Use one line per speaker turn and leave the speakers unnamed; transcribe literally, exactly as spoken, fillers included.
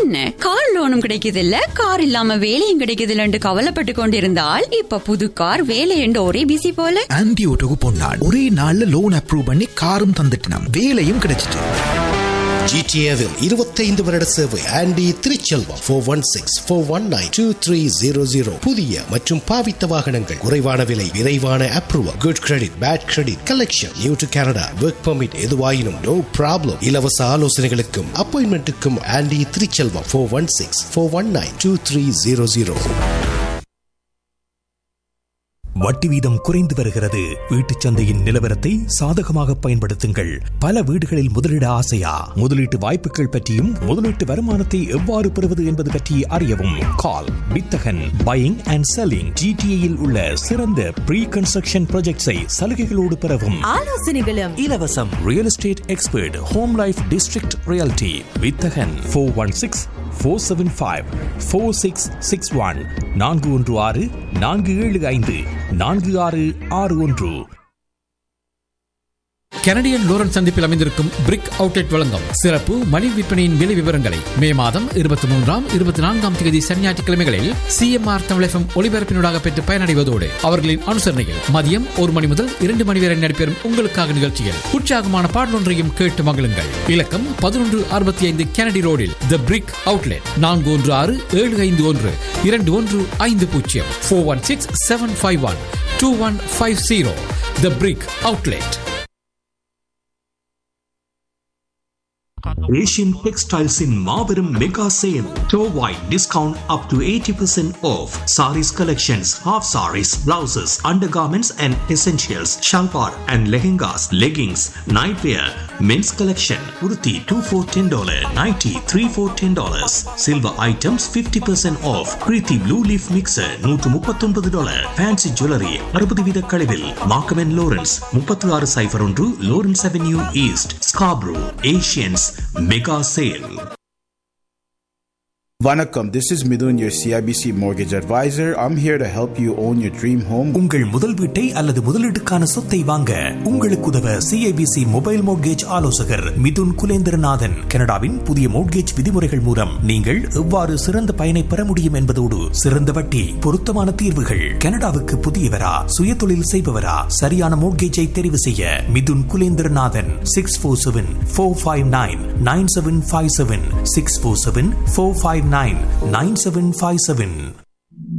என்ன கார் லோனும் கிடைக்குது இல்ல, கார் இல்லாம வேலையும் கிடைக்குது இல்லன்னு கவலைப்பட்டு கொண்டிருந்தால் இப்ப புது கார் வேலை என்று ஒரே பிசி போல.
ஆன்டி ஓட்டோக்கு போனான், ஒரே நாள்ல லோன் அப்ரூவ் பண்ணி காரும் தந்துட்டான், வேலையும் கிடைச்சிட்டு.
ஜிடிஏவில் இருபத்தைந்து வருட சேவை. Aunty Thiruchelvam four one six four one nine two three zero zero. புதிய மற்றும் பாவித்த வாகனங்கள், குறைவான விலை, விரைவான approval, good credit, bad credit, collection, new to Canada, work permit, எதுவாயினும் நோ ப்ராப்ளம். இலவச ஆலோசனைகளுக்கும் அப்பாயின்மெண்ட்டுக்கும் aunty Thiruchelvam four one six four one nine two three zero zero.
வட்டி வீதம் குறைந்து வருகிறது. வீட்டுச் சந்தையின் நிலவரத்தை சாதகமாக பயன்படுத்துங்கள். பல வீடுகளில் முதலீட ஆசையா? முதலீட்டு வாய்ப்புகள் பற்றியும் முதலீட்டு வருமானத்தை எவ்வாறு பெறுவது என்பது பற்றி அறியவும் கால் வித்தகன் பையிங் அண்ட் செல்லிங். ஜிடிஏயில் உள்ள சிறந்த ப்ரீ கன்ஸ்ட்ரக்ஷன் ப்ராஜெக்ட்ஸை சலுகைகளோடு பெறவும் ஆலோசனைகளும் இலவசம். Real estate expert, home life district reality. வித்தகன் four one six four seven five four six six one. நான்கு ஒன்று ஆறு நான்கு ஏழு ஐந்து நான்கு ஆறு ஆறு ஒன்று.
கனடியன் லோரன்ஸ் சந்திப்பில் அமைந்திருக்கும் பிரிக் அவுட்லெட் வழங்கும் சிறப்பு மணி விற்பனையின் விலை விவரங்களை மே மாதம் இருபத்தி மூன்றாம் இருபத்தி நான்காம் தேதி சனியாற்றுக்கிழமைகளில் சிஎம்ஆர் தமிழ் எஃப்எம் ஒளிபரப்பினூடாக பெற்று பயனடைவதோடு அவர்களின் அனுசரணையில் மதியம் ஒரு மணி முதல் இரண்டு மணி வரை நடைபெறும் உங்களுக்காக நிகழ்ச்சியில் உற்சாகமான பாடலொன்றையும் கேட்டு மகிழுங்கள். இலக்கம் பதினொன்று அறுபத்தி ஐந்து கெனடி ரோடில் தி பிரிக் அவுட்லெட். நான்கு ஒன்று ஆறு ஏழு ஐந்து ஒன்று இரண்டு ஒன்று ஐந்து பூஜ்ஜியம் four one six seven five one two one five zero. The brick outlet.
Asian Textiles in Marverum Mega Sale. Store-wide discount up to eighty percent off. Saris collections, half saris, blouses, undergarments and essentials, shalwar and lehengas, leggings, nightwear, men's collection, kurti two for ten dollars, nighty three for ten dollars. Silver items fifty percent off. Preeti Blue Leaf Mixer one thirty-nine dollars. Fancy jewelry sixty வீத கழிவில். Markham and Lawrence thirty-six oh one Lawrence Avenue East, Scarborough. Asians Mega Sale.
Vanakkam, this is Midun, your C I B C mortgage advisor. I'm here to help you own your dream home.
உங்கள் முதல் வீட்டை அல்லது முதலீட்டுக்கான சொத்தை வாங்க உங்களுக்கு உதவ C I B C mobile mortgage ஆலோசகர் மிதுன் குலேந்திரநாதன். கனடாவின் புதிய மோட்கேஜ் விதிமுறைகள் மூலம் நீங்கள் எவ்வாறு சிறந்த பயனை பெற முடியும் என்பதோடு சிறந்த வட்டி, பொருத்தமான தீர்வுகள். கனடாவுக்கு புதியவரா, சுய தொழில் செய்பவரா, சரியான மோட்கேஜை தெரிவு செய்ய Mithun Kulendranathan. Six four seven four five nine nine seven five seven six four seven four five nine nine seven five seven.